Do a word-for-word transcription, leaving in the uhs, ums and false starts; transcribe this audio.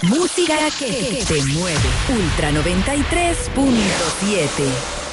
Música que te mueve. Ultra noventa y tres punto siete.